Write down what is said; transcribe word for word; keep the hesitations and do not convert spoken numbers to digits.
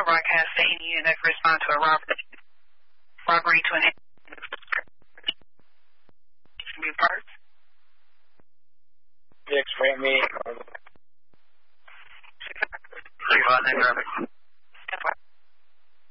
broadcast stating you that respond to a robbery, robbery to enhance the parts. Yes, for me. Three five nine traffic.